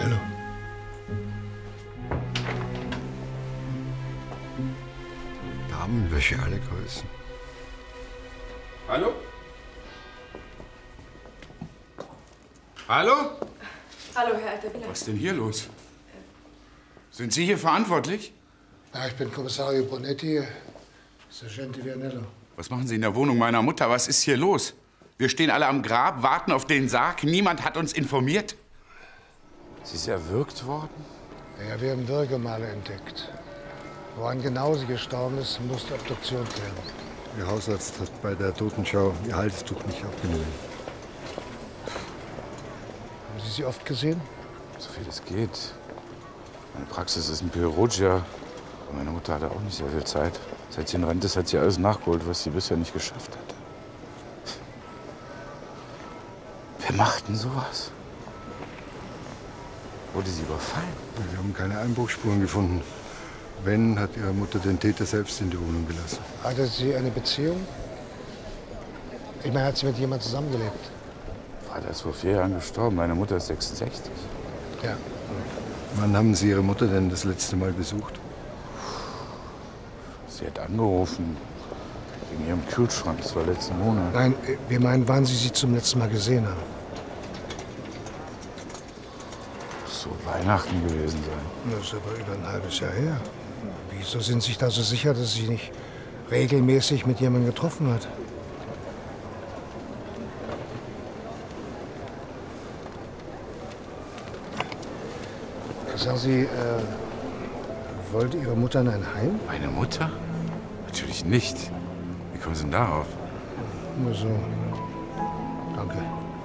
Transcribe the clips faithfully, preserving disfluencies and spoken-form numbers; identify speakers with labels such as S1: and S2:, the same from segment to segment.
S1: Hallo. Damenwäsche, alle Größen.
S2: Hallo? Hallo?
S3: Hallo, Herr Altavilla.
S2: Was ist denn hier los? Sind Sie hier verantwortlich?
S1: Ja, ich bin Kommissario Bonetti, Sergente Vianello.
S2: Was machen Sie in der Wohnung meiner Mutter? Was ist hier los? Wir stehen alle am Grab, warten auf den Sarg. Niemand hat uns informiert. Sie ist erwürgt worden?
S1: Ja, wir haben Würgemale entdeckt. Woran genau sie gestorben ist, muss die Obduktion klären. Ihr Hausarzt hat bei der Totenschau ihr Halstuch nicht abgenommen. Haben Sie sie oft gesehen?
S2: So viel es geht. Meine Praxis ist in Perugia. Meine Mutter hatte auch nicht sehr viel Zeit. Seit sie in Rente ist, hat sie alles nachgeholt, was sie bisher nicht geschafft hat. Wer macht denn sowas? Wurde sie überfallen?
S1: Wir haben keine Einbruchsspuren gefunden. Wenn, hat Ihre Mutter den Täter selbst in die Wohnung gelassen. Hatte sie eine Beziehung? Ich meine, hat sie mit jemandem zusammengelebt?
S2: Vater ist vor vier Jahren gestorben. Meine Mutter ist sechsundsechzig.
S1: Ja. Wann haben Sie Ihre Mutter denn das letzte Mal besucht?
S2: Sie hat angerufen. Wegen ihrem Kühlschrank. Das war letzten Monat.
S1: Nein, wir meinen, wann Sie sie zum letzten Mal gesehen haben.
S2: So Weihnachten gewesen sein.
S1: Das ist aber über ein halbes Jahr her. Wieso sind Sie sich da so sicher, dass sie sich regelmäßig mit jemandem getroffen hat? Sagen Sie, äh, wollte Ihre Mutter in ein Heim?
S2: Meine Mutter? Natürlich nicht. Wie kommen Sie denn darauf?
S1: Nur so. Danke.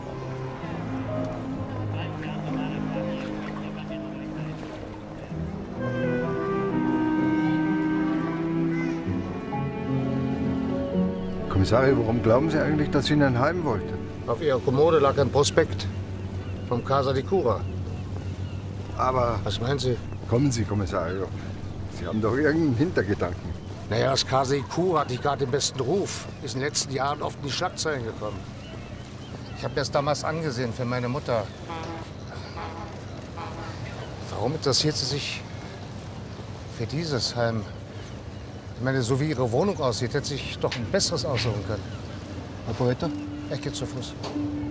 S1: Kommissarin, warum glauben Sie eigentlich, dass sie in ein Heim wollte? Auf Ihrer Kommode lag ein Prospekt vom Casa di Cura. Aber... Was meinen Sie? Kommen Sie, Kommissario. Sie haben doch irgendeinen Hintergedanken. Naja, das Casa di Cura hat nicht gerade den besten Ruf. Ist in den letzten Jahren oft in die Schlagzeilen gekommen. Ich habe das damals angesehen für meine Mutter. Warum interessiert sie sich für dieses Heim? Ich meine, so wie Ihre Wohnung aussieht, hätte sich doch ein besseres aussuchen können. Herr Poeta, ich gehe zu Fuß.